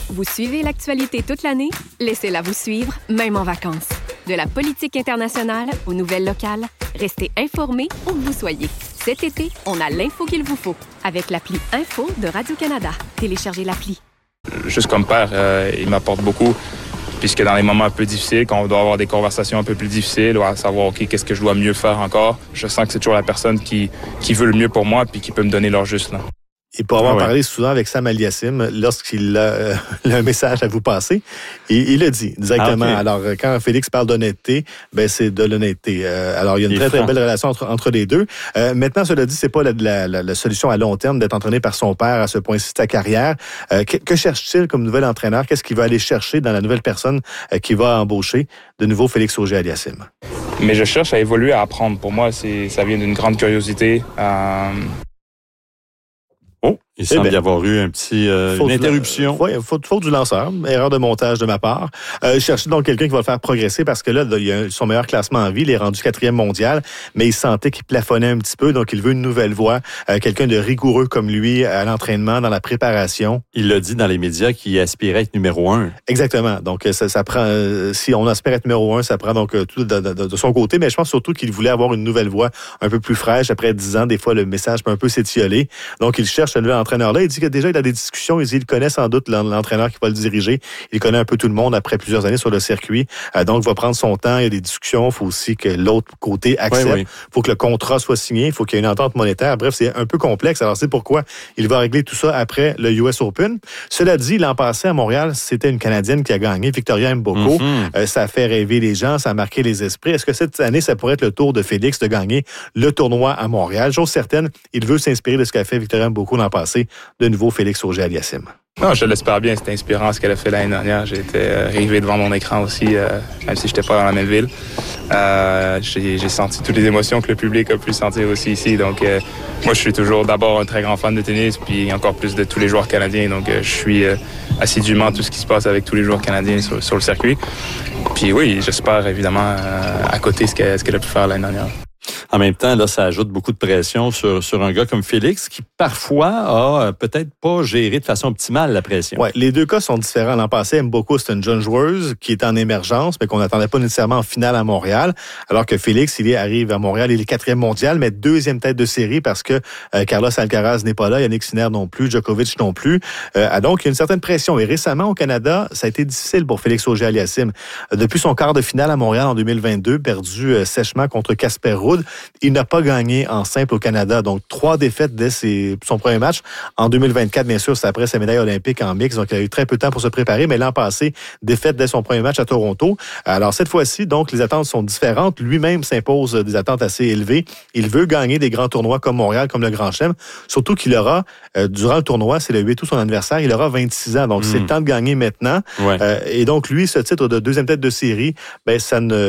Vous suivez l'actualité toute l'année? Laissez-la vous suivre, même en vacances. De la politique internationale aux nouvelles locales, restez informés où que vous soyez. Cet été, on a l'info qu'il vous faut avec l'appli Info de Radio-Canada. Téléchargez l'appli. Juste comme père, il m'apporte beaucoup, puisque dans les moments un peu difficiles, quand on doit avoir des conversations un peu plus difficiles, ou à savoir, OK, qu'est-ce que je dois mieux faire encore, je sens que c'est toujours la personne qui veut le mieux pour moi puis qui peut me donner leur juste, là. Et pour avoir parlé souvent avec Sam Aliassim, lorsqu'il a un message à vous passer, il le dit directement. Ah, okay. Alors, quand Félix parle d'honnêteté, ben c'est de l'honnêteté. Alors, il y a une très, très belle relation entre les deux. Maintenant, cela dit, c'est pas la solution à long terme d'être entraîné par son père à ce point-ci de sa carrière. Que cherche-t-il comme nouvel entraîneur? Qu'est-ce qu'il va aller chercher dans la nouvelle personne qui va embaucher de nouveau Félix Auger-Aliassime? Mais je cherche à évoluer, à apprendre. Pour moi, ça vient d'une grande curiosité. Il semble y avoir eu une interruption. Oui, faute du lanceur. Erreur de montage de ma part. Je cherchais donc quelqu'un qui va le faire progresser parce que là, il a son meilleur classement en vie. Il est rendu 4e mondial, mais il sentait qu'il plafonnait un petit peu. Donc, il veut une nouvelle voie. Quelqu'un de rigoureux comme lui à l'entraînement, dans la préparation. Il l'a dit dans les médias qu'il aspirait être numéro 1. Exactement. Donc, ça prend... si on aspire être numéro 1, ça prend donc tout de son côté. Mais je pense surtout qu'il voulait avoir une nouvelle voie un peu plus fraîche. Après 10 ans, des fois, le message peut un peu s'étioler. Donc, il cherche un nouvel entraîneur-là. Il dit que déjà, il a des discussions. Il connaît sans doute l'entraîneur qui va le diriger. Il connaît un peu tout le monde après plusieurs années sur le circuit. Donc, il va prendre son temps. Il y a des discussions. Il faut aussi que l'autre côté accepte. Il faut que le contrat soit signé. Il faut qu'il y ait une entente monétaire. Bref, c'est un peu complexe. Alors, c'est pourquoi il va régler tout ça après le US Open. Cela dit, l'an passé, à Montréal, c'était une Canadienne qui a gagné, Victoria Mboko. Ça a fait rêver les gens. Ça a marqué les esprits. Est-ce que cette année, ça pourrait être le tour de Félix de gagner le tournoi à Montréal? Chose certaine, il veut s'inspirer de ce qu'a fait Victoria Mboko l'an passé. De nouveau, Félix Auger-Aliassime. Non, je l'espère bien. C'était inspirant ce qu'elle a fait l'année dernière. J'étais arrivé devant mon écran aussi, même si je n'étais pas dans la même ville. J'ai senti toutes les émotions que le public a pu sentir aussi ici. Donc, moi, je suis toujours d'abord un très grand fan de tennis, puis encore plus de tous les joueurs canadiens. Donc, je suis assidûment tout ce qui se passe avec tous les joueurs canadiens sur le circuit. Puis oui, j'espère évidemment à côté ce qu'elle a pu faire l'année dernière. En même temps, là, ça ajoute beaucoup de pression sur un gars comme Félix qui, parfois, a peut-être pas géré de façon optimale la pression. Oui, les deux cas sont différents. L'an passé, Mboko, c'est une jeune joueuse qui est en émergence, mais qu'on n'attendait pas nécessairement en finale à Montréal. Alors que Félix, arrive à Montréal, il est 4e mondial, mais 2e tête de série parce que Carlos Alcaraz n'est pas là, Yannick Sinner non plus, Djokovic non plus. Donc, il y a une certaine pression. Et récemment, au Canada, ça a été difficile pour Félix Auger-Aliassime. Depuis son quart de finale à Montréal en 2022, perdu sèchement contre Casper Ruud, il n'a pas gagné en simple au Canada. Donc, 3 défaites dès son premier match. En 2024, bien sûr, c'est après sa médaille olympique en mix. Donc, il a eu très peu de temps pour se préparer. Mais l'an passé, défaite dès son premier match à Toronto. Alors, cette fois-ci, donc, les attentes sont différentes. Lui-même s'impose des attentes assez élevées. Il veut gagner des grands tournois comme Montréal, comme le Grand Chelem. Surtout qu'il aura, durant le tournoi, c'est le 8 août son anniversaire, il aura 26 ans. Donc, c'est le temps de gagner maintenant. Et donc, lui, ce titre de 2e tête de série, ben, ça ne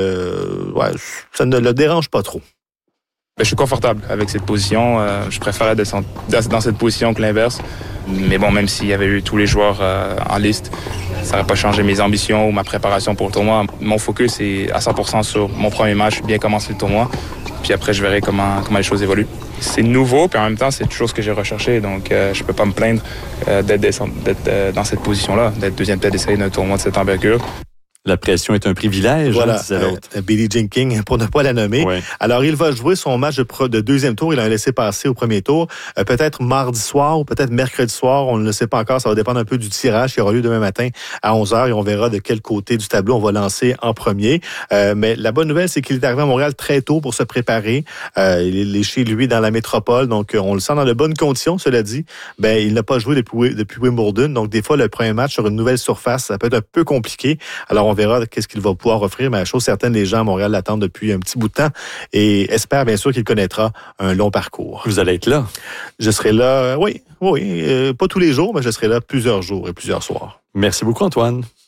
le dérange pas trop. Je suis confortable avec cette position. Je préférais descendre dans cette position que l'inverse. Mais bon, même s'il y avait eu tous les joueurs en liste, ça n'aurait pas changé mes ambitions ou ma préparation pour le tournoi. Mon focus est à 100% sur mon premier match, bien commencer le tournoi. Puis après, je verrai comment les choses évoluent. C'est nouveau, puis en même temps, c'est toujours ce que j'ai recherché. Donc, je peux pas me plaindre d'être dans cette position-là, d'être 2e tête de série d'un tournoi de cette envergure. La pression est un privilège, voilà, disait l'autre. Billie Jean King, pour ne pas la nommer. Ouais. Alors, il va jouer son match de 2e tour. Il a laissé passer au premier tour. Peut-être mardi soir ou peut-être mercredi soir. On ne le sait pas encore. Ça va dépendre un peu du tirage qui aura lieu demain matin à 11h et on verra de quel côté du tableau on va lancer en premier. Mais la bonne nouvelle, c'est qu'il est arrivé à Montréal très tôt pour se préparer. Il est chez lui dans la métropole. Donc, on le sent dans de bonnes conditions, cela dit. Ben, il n'a pas joué depuis Wimbledon. Donc, des fois, le premier match sur une nouvelle surface, ça peut être un peu compliqué. Alors, on verra qu'est-ce qu'il va pouvoir offrir, mais la chose certaine, les gens à Montréal l'attendent depuis un petit bout de temps et espèrent bien sûr qu'il connaîtra un long parcours. Vous allez être là? Je serai là, oui. Pas tous les jours, mais je serai là plusieurs jours et plusieurs soirs. Merci beaucoup, Antoine.